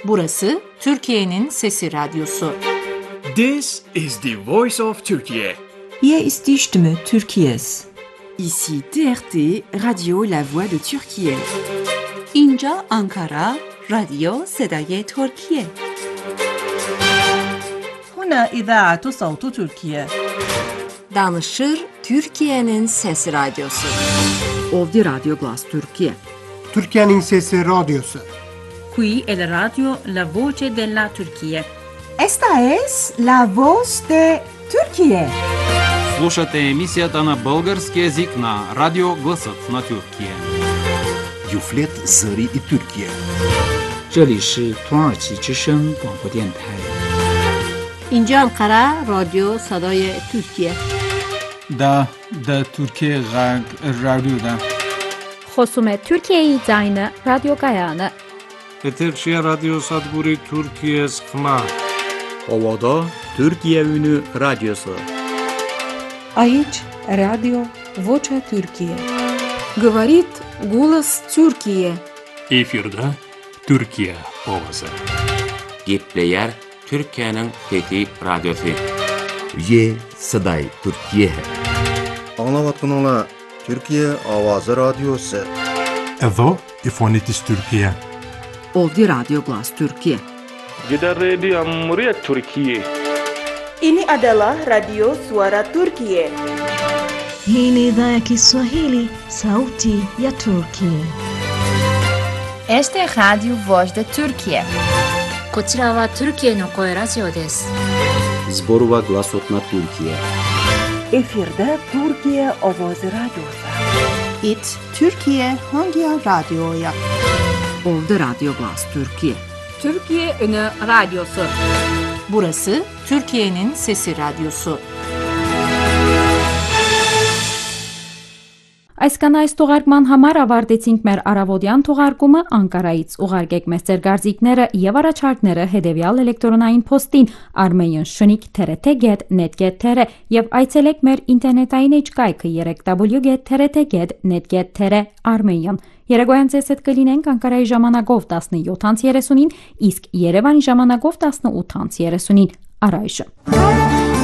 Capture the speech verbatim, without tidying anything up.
Burası Türkiye'nin Sesi Radyosu. This is the voice of Turkey. Hier ist die Stimme Türkiye's. Ici T R T, Radio La Voix de Türkiye. اینجا آنکارا، رادیو صدای ترکیه. هنا إذاعة صوت تركيا. Danışır Türkiye'nin Sesi Radyosu. Ovdje Radio Glas Türkiye. Türkiye'nin Sesi Radyosu. Qui è la radio La Voce della Turchia. Esta es la voz de Türkiye. Слушате емисията на български език на Радио Гласът на Türkiye. Юфлет Зари и Türkiye. 这里是土耳其之声广播电台。 اینجا انقره رادیو صدای ترکیه. دا دا Türkiye رادیو. خصوم Türkiye زاین رادیو گایانه. Eterşehir Radyo Sadburi Türkiye Sıkma. Ovada Türkiye Ünü Radyosu. Aici Radio Vocea Türkiye. Говорит голос Türkiye. Efirde Türkiye ovası. Gepleyer Türkiye'nin Fethi Radyosu. Ye Saday Türkiye. Anlavatkanala Türkiye Avazı Radyosu. Edo İfonitis Türkiye. Ovdje Radio Glas Türkiye. Gida Radio Amriyat Türkiye. Ini adalah Radio Suara Turkiye. Hii ni idhaa ya Kiswahili, sauti ya Turkiye. Este é Radio Voz da Turkiye. こちらは Türkiyeの声ラジオです。 Zborova Glasot na Türkiye. Efirde Türkiye Avazı Radyosu. It Türkiye hangi radyoya? Ovdje Radio Glas Türkiye. Türkiye Ünü Radyosu. Burası Türkiye'nin Sesi Radyosu. Այսքան այս թողարկման համար ավարտեցինք մեր առավոտյան թողարկումը Անկարայից։ Ուղարկեք մեզ ձեր գարզիկները եւ առաջարկները հետեւյալ էլեկտրոնային փոստին armenian shnik dash t r t net dash t r եւ այցելեք մեր ինտերնետային էջկայքը w w w dash t r t dash net dash t r armenian։ Երեգոյան ձեզ հետ կլինենք Անկարայի ժամանակով տասնյոթ տասնինին, իսկ Երևանի ժամանակով տասնութ տասնինին։ Առայժմ